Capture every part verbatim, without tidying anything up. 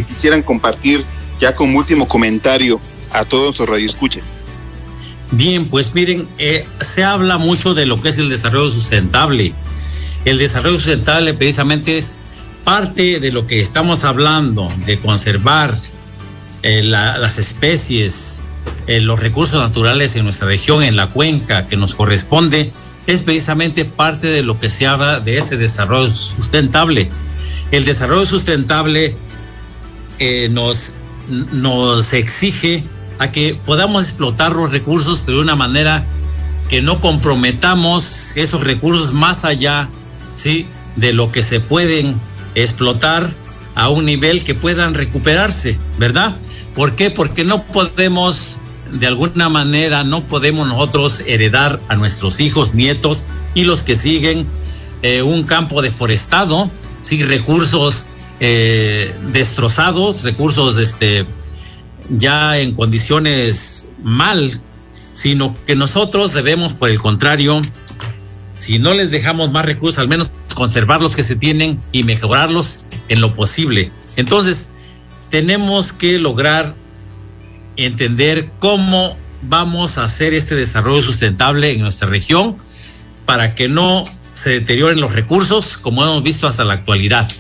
quisieran compartir ya como último comentario a todos los radioescuchas. Bien, pues miren, eh, se habla mucho de lo que es el desarrollo sustentable. El desarrollo sustentable precisamente es parte de lo que estamos hablando, de conservar eh, la, las especies, eh, los recursos naturales en nuestra región, en la cuenca que nos corresponde, es precisamente parte de lo que se habla de ese desarrollo sustentable. El desarrollo sustentable eh, nos, nos exige a que podamos explotar los recursos, pero de una manera que no comprometamos esos recursos más allá, ¿sí?, de lo que se pueden explotar a un nivel que puedan recuperarse, ¿verdad? ¿Por qué? Porque no podemos, de alguna manera, no podemos nosotros heredar a nuestros hijos, nietos y los que siguen eh, un campo deforestado, sí, recursos eh, destrozados, recursos este, ya en condiciones mal, sino que nosotros debemos, por el contrario, si no les dejamos más recursos, al menos conservar los que se tienen y mejorarlos en lo posible. Entonces, tenemos que lograr entender cómo vamos a hacer este desarrollo sustentable en nuestra región para que no se deterioren los recursos como hemos visto hasta la actualidad.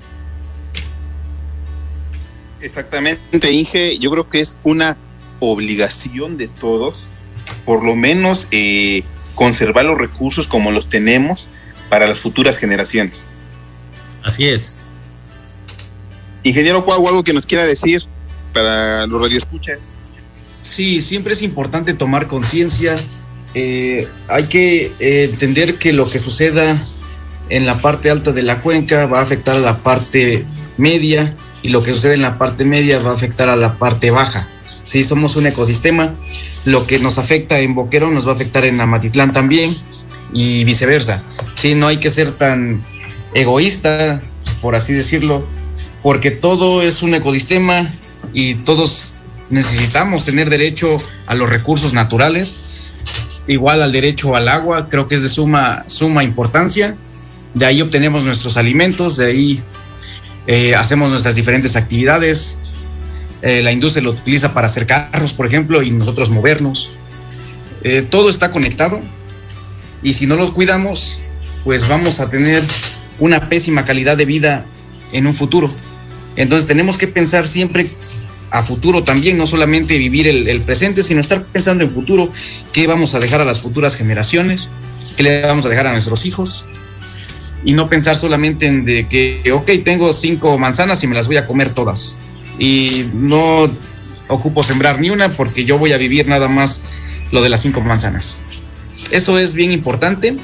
Exactamente, Inge, yo creo que es una obligación de todos, por lo menos eh, conservar los recursos como los tenemos para las futuras generaciones. Así es. Ingeniero Cuau, algo que nos quiera decir para los radioescuchas. Sí, siempre es importante tomar conciencia. Eh, hay que eh, entender que lo que suceda en la parte alta de la cuenca va a afectar a la parte media, y lo que sucede en la parte media va a afectar a la parte baja. Sí, somos un ecosistema. Lo que nos afecta en Boquerón nos va a afectar en Amatitlán también, y viceversa. Sí, no hay que ser tan egoísta, por así decirlo, porque todo es un ecosistema y todos necesitamos tener derecho a los recursos naturales, igual al derecho al agua. Creo que es de suma, suma importancia. De ahí obtenemos nuestros alimentos, de ahí eh, hacemos nuestras diferentes actividades. Eh, la industria lo utiliza para hacer carros, por ejemplo, y nosotros movernos. Eh, todo está conectado, y si no lo cuidamos, pues vamos a tener una pésima calidad de vida en un futuro. Entonces tenemos que pensar siempre a futuro también, no solamente vivir el, el presente, sino estar pensando en futuro. ¿Qué vamos a dejar a las futuras generaciones? ¿Qué le vamos a dejar a nuestros hijos? Y no pensar solamente en de que, ok, tengo cinco manzanas y me las voy a comer todas, y no ocupo sembrar ni una porque yo voy a vivir nada más lo de las cinco manzanas. Eso es bien importante,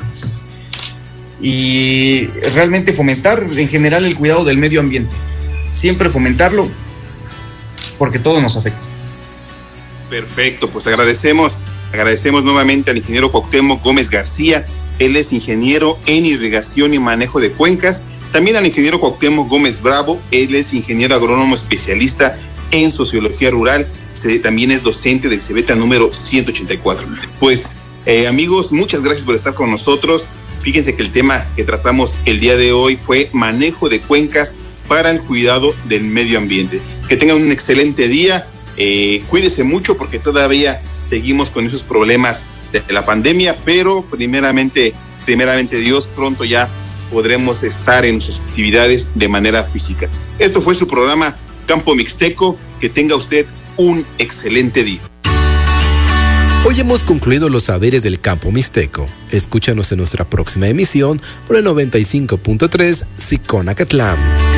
y realmente fomentar en general el cuidado del medio ambiente. Siempre fomentarlo, porque todo nos afecta. Perfecto, pues agradecemos, agradecemos nuevamente al ingeniero Cuauhtémoc Gómez García. Él es ingeniero en irrigación y manejo de cuencas. También al ingeniero Cuauhtémoc Gómez Bravo. Él es ingeniero agrónomo especialista en sociología rural. Se, también es docente del CEBETA número ciento ochenta y cuatro. Pues eh, amigos, muchas gracias por estar con nosotros. Fíjense que el tema que tratamos el día de hoy fue manejo de cuencas para el cuidado del medio ambiente. Que tengan un excelente día. Eh, cuídese mucho porque todavía seguimos con esos problemas de la pandemia, pero primeramente, primeramente Dios, pronto ya podremos estar en sus actividades de manera física. Esto fue su programa Campo Mixteco. Que tenga usted un excelente día. Hoy hemos concluido los saberes del Campo Mixteco. Escúchanos en nuestra próxima emisión por el noventa y cinco punto tres Siconacatlán.